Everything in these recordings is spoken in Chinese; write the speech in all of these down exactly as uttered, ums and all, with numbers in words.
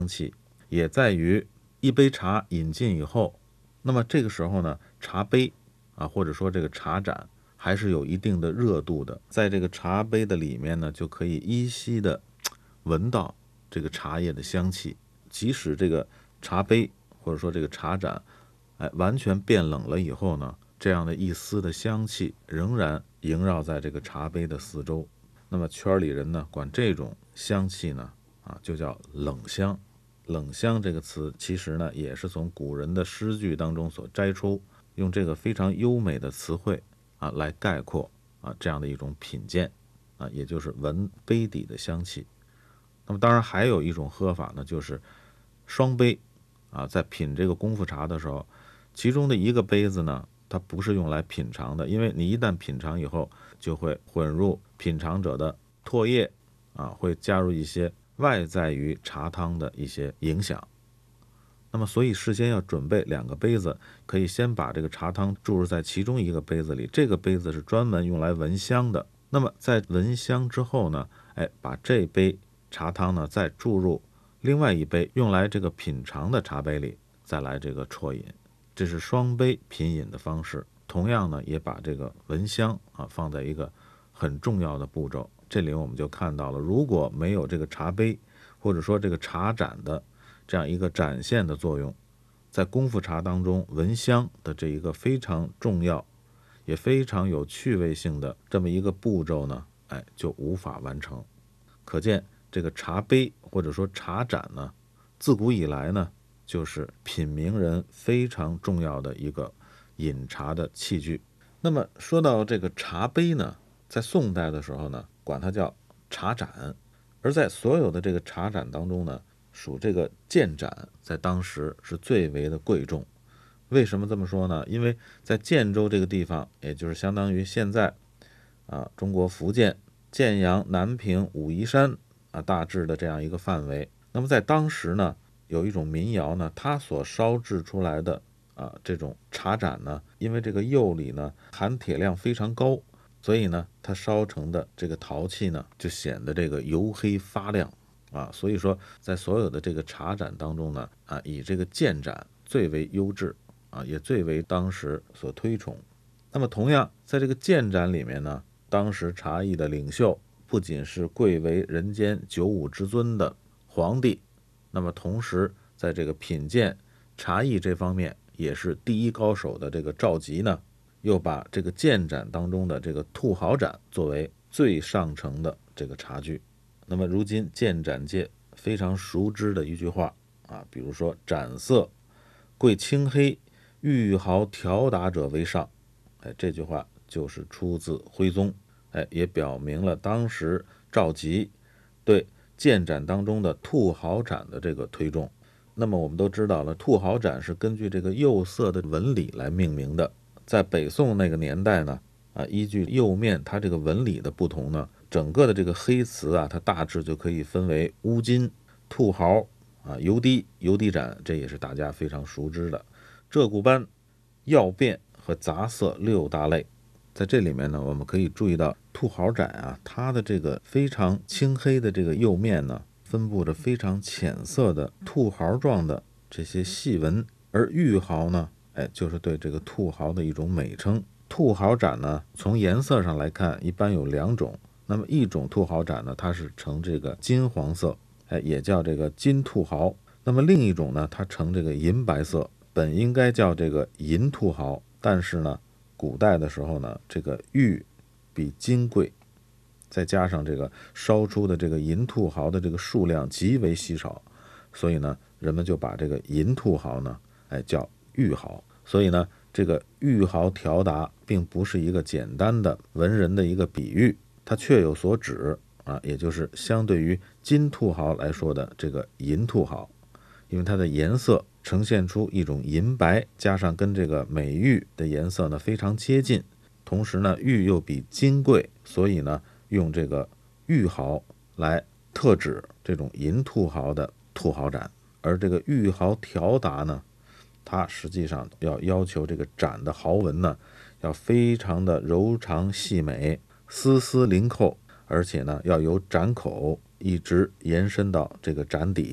也在于一杯茶饮尽以后，那么这个时候呢，茶杯啊，或者说这个茶盏还是有一定的热度的，在这个茶杯的里面呢，就可以依稀的闻到这个茶叶的香气。即使这个茶杯或者说这个茶盏，哎，完全变冷了以后呢，这样的一丝的香气仍然萦绕在这个茶杯的四周。那么圈里人呢，管这种香气呢，啊，就叫冷香。冷香这个词其实呢，也是从古人的诗句当中所摘出，用这个非常优美的词汇啊来概括啊这样的一种品鉴啊，也就是闻杯底的香气。那么当然还有一种喝法呢，就是双杯啊，在品这个功夫茶的时候，其中的一个杯子呢，它不是用来品尝的，因为你一旦品尝以后，就会混入品尝者的唾液啊，会加入一些外在于茶汤的一些影响。那么所以事先要准备两个杯子，可以先把这个茶汤注入在其中一个杯子里，这个杯子是专门用来闻香的。那么在闻香之后呢，哎，把这杯茶汤呢再注入另外一杯用来这个品尝的茶杯里，再来这个啜饮，这是双杯品饮的方式。同样呢，也把这个闻香啊放在一个很重要的步骤。这里我们就看到了，如果没有这个茶杯或者说这个茶盏的这样一个展现的作用，在功夫茶当中闻香的这一个非常重要也非常有趣味性的这么一个步骤呢，哎，就无法完成。可见这个茶杯或者说茶盏呢，自古以来呢，就是品茗人非常重要的一个饮茶的器具。那么说到这个茶杯呢，在宋代的时候呢，管它叫茶盏，而在所有的这个茶盏当中呢，属这个建盏在当时是最为的贵重。为什么这么说呢？因为在建州这个地方，也就是相当于现在啊中国福建建阳、南平、武夷山啊大致的这样一个范围。那么在当时呢，有一种民窑呢，它所烧制出来的啊这种茶盏呢，因为这个釉里呢含铁量非常高，所以呢它烧成的这个陶器呢就显得这个黝黑发亮啊。所以说在所有的这个茶盏当中呢，啊以这个建盏最为优质啊，也最为当时所推崇。那么同样在这个建盏里面呢，当时茶艺的领袖不仅是贵为人间九五之尊的皇帝，那么同时在这个品鉴茶艺这方面也是第一高手的这个赵佶呢，又把这个建盏当中的这个兔毫盏作为最上乘的这个茶具。那么如今建盏界非常熟知的一句话啊，比如说盏色贵青黑，玉毫调达者为上，哎，这句话就是出自徽宗，哎，也表明了当时赵佶对建盏当中的兔毫盏的这个推重。那么我们都知道了，兔毫盏是根据这个釉色的纹理来命名的。在北宋那个年代呢，啊，依据釉面它这个纹理的不同呢，整个的这个黑瓷啊，它大致就可以分为乌金、兔毫啊、油滴、油滴盏，这也是大家非常熟知的鹧鸪斑、曜变和杂色六大类。在这里面呢，我们可以注意到兔毫盏啊，它的这个非常青黑的这个釉面呢，分布着非常浅色的兔毫状的这些细纹，而玉毫呢，哎，就是对这个兔毫的一种美称。兔毫盏呢，从颜色上来看，一般有两种。那么一种兔毫盏呢，它是呈这个金黄色，哎，也叫这个金兔毫。那么另一种呢，它呈这个银白色，本应该叫这个银兔毫，但是呢，古代的时候呢，这个玉比金贵，再加上这个烧出的这个银兔毫的这个数量极为稀少，所以呢，人们就把这个银兔毫呢，哎，叫玉毫。所以呢，这个玉毫调达并不是一个简单的文人的一个比喻，它确有所指啊，也就是相对于金兔毫来说的这个银兔毫，因为它的颜色呈现出一种银白，加上跟这个美玉的颜色呢非常接近，同时呢玉又比金贵，所以呢用这个玉毫来特指这种银兔毫的兔毫盏。而这个玉毫调达呢，它实际上要要求这个盏的毫纹呢要非常的柔长细美，丝丝灵扣，而且呢要由盏口一直延伸到这个盏底。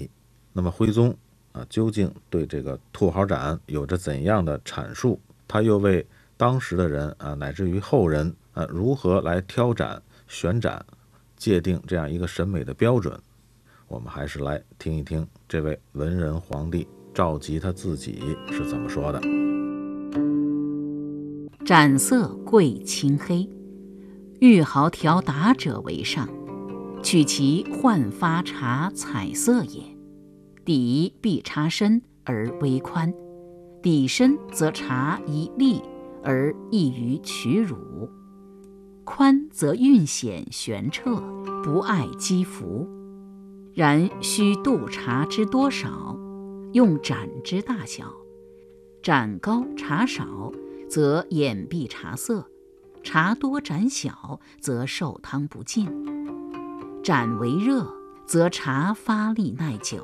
那么徽宗啊，究竟对这个兔毫盏有着怎样的阐述？他又为当时的人啊，乃至于后人啊，如何来挑盏、选盏，界定这样一个审美的标准？我们还是来听一听这位文人皇帝赵佶他自己是怎么说的。 盏色贵青黑，玉毫调达者为上，取其焕发茶彩色也。底必茶深而微宽，底深则茶宜立而易于取乳，宽则韵显玄彻，不碍肌肤。然须度茶之多少，用盏之大小。盏高茶少，则掩蔽茶色；茶多盏小，则受汤不尽。盏为热，则茶发力耐久。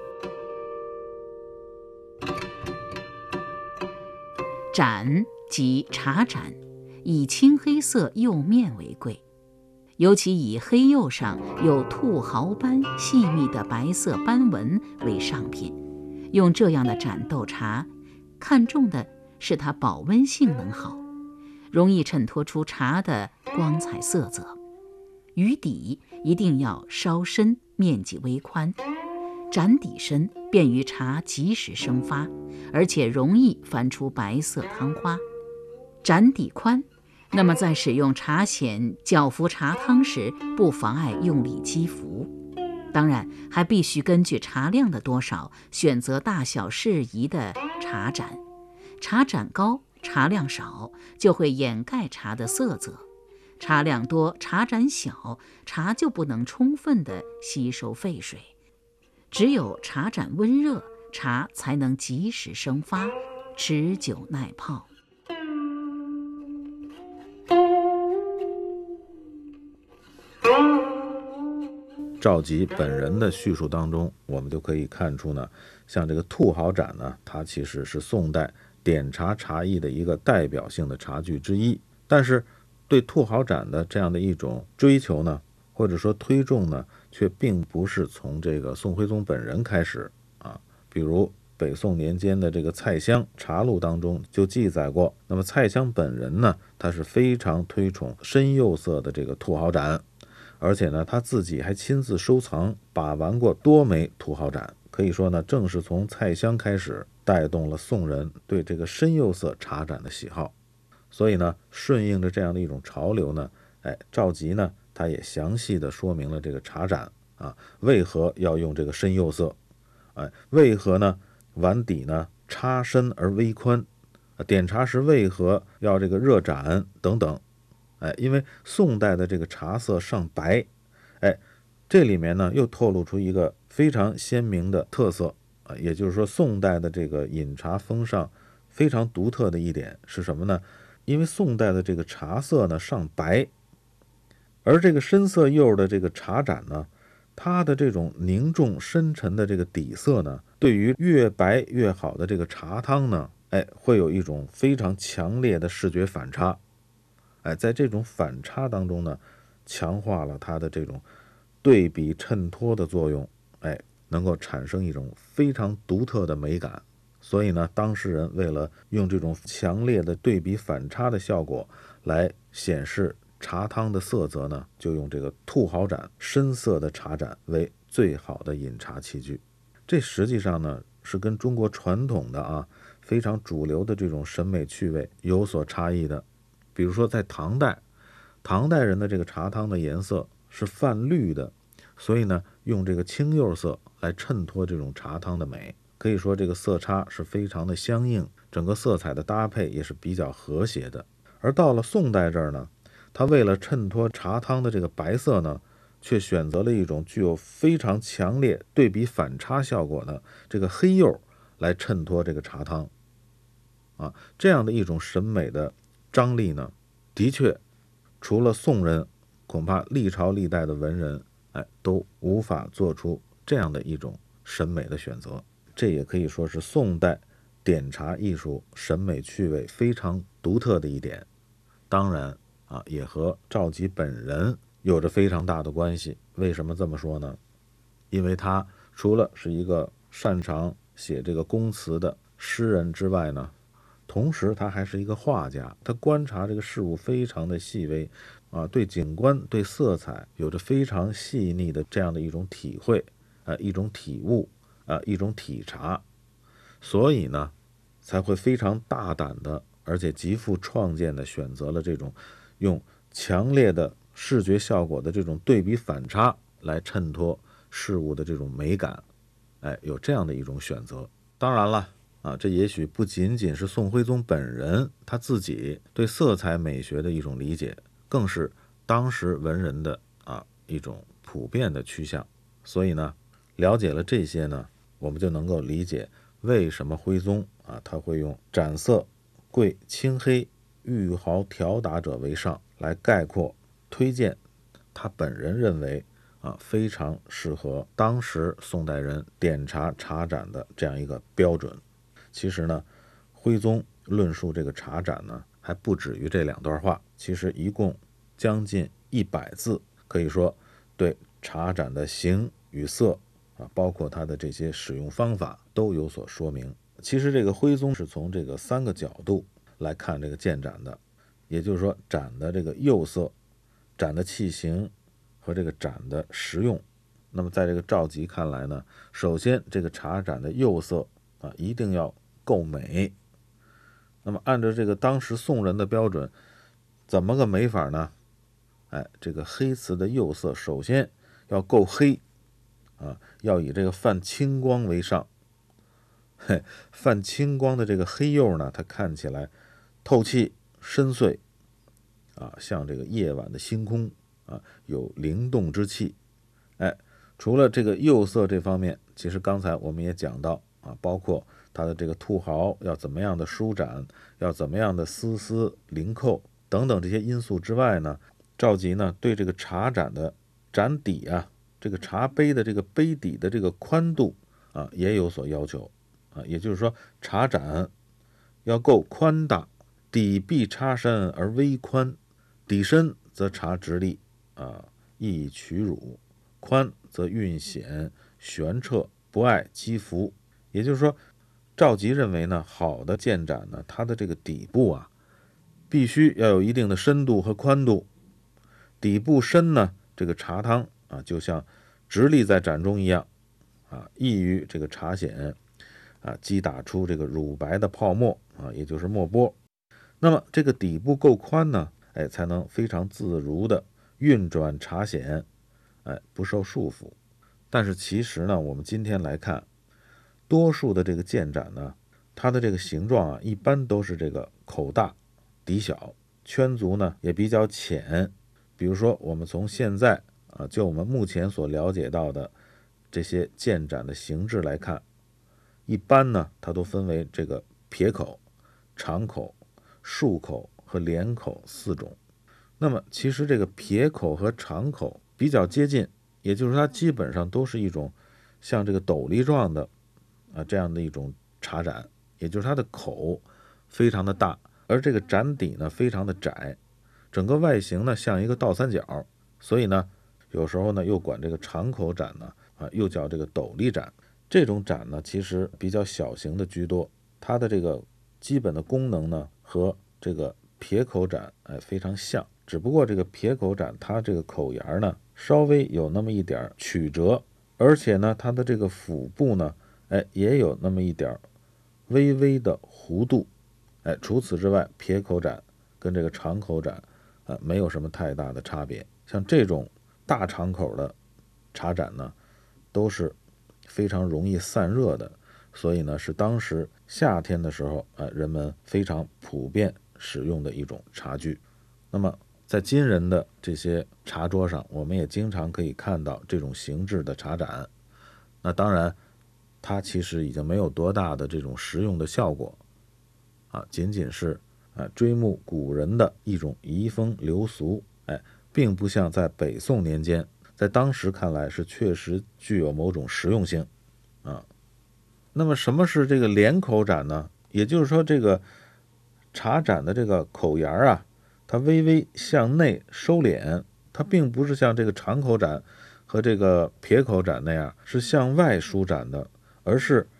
盏即茶盏，以青黑色釉面为贵，尤其以黑釉上有兔毫般细密的白色斑纹为上品。用这样的盏斗茶，看重的是它保温性能好，容易衬托出茶的光彩色泽。余底一定要稍深，面积微宽，盏底深，便于茶及时生发，而且容易翻出白色汤花。盏底宽，那么在使用茶筅搅服茶汤时，不妨碍用力击服。当然，还必须根据茶量的多少，选择大小适宜的茶盏。茶盏高，茶量少，就会掩盖茶的色泽；茶量多，茶盏小，茶就不能充分地吸收沸水。只有茶盏温热，茶才能及时生发，持久耐泡。 赵佶本人的叙述当中，我们就可以看出呢，像这个兔毫盏呢，它其实是宋代点茶茶艺的一个代表性的茶具之一。但是对兔毫盏的这样的一种追求呢，或者说推重呢，却并不是从这个宋徽宗本人开始啊。比如北宋年间的这个蔡襄茶录当中就记载过，那么蔡襄本人呢，他是非常推崇深釉色的这个兔毫盏，而且呢，他自己还亲自收藏把玩过多枚兔毫盏，可以说呢，正是从蔡襄开始带动了宋人对这个深釉色茶盏的喜好。所以呢，顺应着这样的一种潮流呢，哎，赵佶呢，他也详细的说明了这个茶盏啊，为何要用这个深釉色，哎，为何呢碗底呢插深而微宽，点茶时为何要这个热盏等等。哎，因为宋代的这个茶色上白，哎，这里面呢又透露出一个非常鲜明的特色啊，也就是说宋代的这个饮茶风尚非常独特的一点是什么呢？因为宋代的这个茶色呢上白，而这个深色釉的这个茶盏呢，它的这种凝重深沉的这个底色呢，对于越白越好的这个茶汤呢，哎，会有一种非常强烈的视觉反差。哎，在这种反差当中呢，强化了它的这种对比衬托的作用，哎，能够产生一种非常独特的美感。所以呢，当事人为了用这种强烈的对比反差的效果来显示茶汤的色泽呢，就用这个兔毫盏深色的茶盏为最好的饮茶器具。这实际上呢，是跟中国传统的啊非常主流的这种审美趣味有所差异的。比如说在唐代，唐代人的这个茶汤的颜色是泛绿的，所以呢，用这个青釉色来衬托这种茶汤的美，可以说这个色差是非常的相应，整个色彩的搭配也是比较和谐的。而到了宋代这儿呢，他为了衬托茶汤的这个白色呢，却选择了一种具有非常强烈对比反差效果的这个黑釉来衬托这个茶汤啊，这样的一种审美的张力呢，的确除了宋人，恐怕历朝历代的文人哎都无法做出这样的一种审美的选择。这也可以说是宋代点茶艺术审美趣味非常独特的一点。当然啊，也和赵佶本人有着非常大的关系。为什么这么说呢？因为他除了是一个擅长写这个宫词的诗人之外呢，同时他还是一个画家，他观察这个事物非常的细微啊，对景观对色彩有着非常细腻的这样的一种体会啊，一种体悟啊，一种体察，所以呢才会非常大胆的而且极富创建的选择了这种用强烈的视觉效果的这种对比反差来衬托事物的这种美感，哎，有这样的一种选择。当然了啊，这也许不仅仅是宋徽宗本人他自己对色彩美学的一种理解，更是当时文人的啊一种普遍的趋向。所以呢，了解了这些呢，我们就能够理解为什么徽宗啊他会用斩色、贵、青黑、玉毫调打者为上来概括推荐他本人认为啊非常适合当时宋代人点茶茶盏的这样一个标准。其实呢，徽宗论述这个茶盏呢，还不止于这两段话，其实一共将近一百字，可以说对茶盏的形与色啊，包括它的这些使用方法都有所说明。其实这个徽宗是从这个三个角度来看这个建盏的，也就是说盏的这个釉色、盏的器型和这个盏的实用。那么在这个赵佶看来呢，首先这个茶盏的釉色啊一定要够美。那么按照这个当时宋人的标准，怎么个美法呢？哎，这个黑瓷的釉色首先要够黑啊，要以这个泛青光为上。嘿，泛青光的这个黑釉呢，它看起来透气深邃啊，像这个夜晚的星空啊，有灵动之气。哎，除了这个釉色这方面，其实刚才我们也讲到啊，包括它的这个兔毫要怎么样的舒展，要怎么样的丝丝凌扣等等这些因素之外呢，赵佶呢对这个茶盏的盏底啊，这个茶杯的这个杯底的这个宽度啊也有所要求啊，也就是说茶盏要够宽大，底壁插深而微宽，底深则茶直立啊，易取乳，宽则韵显玄澈，不碍肌肤。也就是说，赵佶认为呢，好的建盏呢，它的这个底部啊，必须要有一定的深度和宽度。底部深呢，这个茶汤啊，就像直立在盏中一样啊，易于这个茶筅啊击打出这个乳白的泡沫啊，也就是沫波。那么这个底部够宽呢，哎，才能非常自如的运转茶筅，哎，不受束缚。但是其实呢，我们今天来看，多数的这个建盏呢，它的这个形状啊，一般都是这个口大底小，圈足呢也比较浅。比如说我们从现在啊，就我们目前所了解到的这些建盏的形制来看，一般呢它都分为这个撇口、长口、竖口和连口四种。那么其实这个撇口和长口比较接近，也就是它基本上都是一种像这个斗笠状的啊这样的一种茶盏，也就是它的口非常的大，而这个盏底呢非常的窄，整个外形呢像一个倒三角，所以呢有时候呢又管这个长口盏呢啊又叫这个斗笠盏。这种盏呢其实比较小型的居多，它的这个基本的功能呢和这个撇口盏哎非常像，只不过这个撇口盏它这个口沿呢稍微有那么一点曲折，而且呢它的这个腹部呢哎也有那么一点微微的弧度。哎，除此之外，撇口盏跟这个长口盏呃没有什么太大的差别。像这种大长口的茶盏呢都是非常容易散热的，所以呢是当时夏天的时候呃人们非常普遍使用的一种茶具。那么在今人的这些茶桌上，我们也经常可以看到这种形制的茶盏。那当然它其实已经没有多大的这种实用的效果啊，仅仅是啊追慕古人的一种遗风流俗，哎，并不像在北宋年间，在当时看来是确实具有某种实用性啊。那么什么是这个连口盏呢？也就是说，这个茶盏的这个口沿啊，它微微向内收敛，它并不是像这个长口盏和这个撇口盏那样是向外舒展的，而是